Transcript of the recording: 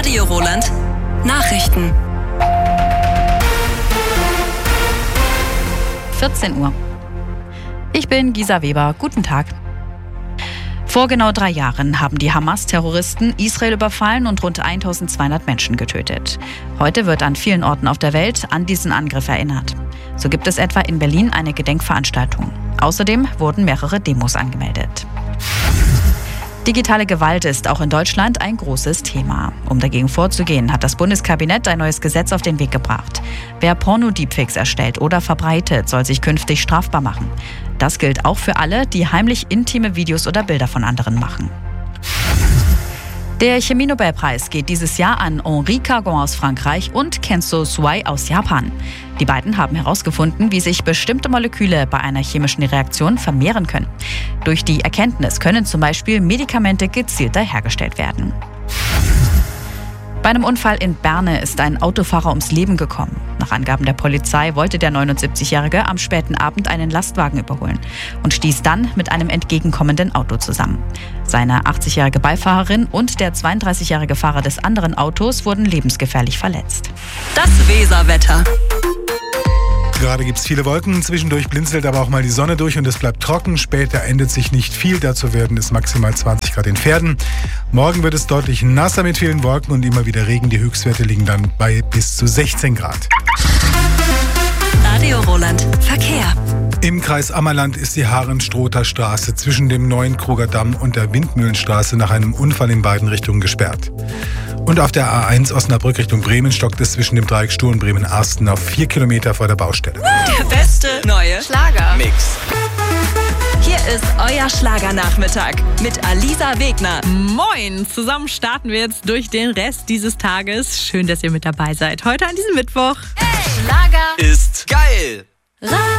Radio Roland. Nachrichten. 14 Uhr. Ich bin Gisa Weber. Guten Tag. Vor genau 3 Jahren haben die Hamas-Terroristen Israel überfallen und rund 1200 Menschen getötet. Heute wird an vielen Orten auf der Welt an diesen Angriff erinnert. So gibt es etwa in Berlin eine Gedenkveranstaltung. Außerdem wurden mehrere Demos angemeldet. Digitale Gewalt ist auch in Deutschland ein großes Thema. Um dagegen vorzugehen, hat das Bundeskabinett ein neues Gesetz auf den Weg gebracht. Wer Porno-Deepfakes erstellt oder verbreitet, soll sich künftig strafbar machen. Das gilt auch für alle, die heimlich intime Videos oder Bilder von anderen machen. Der Chemie-Nobelpreis geht dieses Jahr an Henri Cargon aus Frankreich und Kenzo Suai aus Japan. Die beiden haben herausgefunden, wie sich bestimmte Moleküle bei einer chemischen Reaktion vermehren können. Durch die Erkenntnis können zum Beispiel Medikamente gezielter hergestellt werden. Bei einem Unfall in Berne ist ein Autofahrer ums Leben gekommen. Nach Angaben der Polizei wollte der 79-Jährige am späten Abend einen Lastwagen überholen und stieß dann mit einem entgegenkommenden Auto zusammen. Seine 80-jährige Beifahrerin und der 32-jährige Fahrer des anderen Autos wurden lebensgefährlich verletzt. Das Weserwetter. Gerade gibt es viele Wolken, zwischendurch blinzelt aber auch mal die Sonne durch und es bleibt trocken. Später ändert sich nicht viel, dazu werden es maximal 20 Grad in Pferden. Morgen wird es deutlich nasser mit vielen Wolken und immer wieder Regen. Die Höchstwerte liegen dann bei bis zu 16 Grad. Radio Roland. Verkehr. Im Kreis Ammerland ist die Harenstrother Straße zwischen dem Neuenkruger Damm und der Windmühlenstraße nach einem Unfall in beiden Richtungen gesperrt. Und auf der A1 Osnabrück Richtung Bremen stockt es zwischen dem Dreieck Stuhl und Bremen-Arsten auf 4 Kilometer vor der Baustelle. Der beste neue Schlager-Mix. Hier ist euer Schlagernachmittag mit Alisa Wegner. Moin! Zusammen starten wir jetzt durch den Rest dieses Tages. Schön, dass ihr mit dabei seid. Heute an diesem Mittwoch. Schlager ist geil.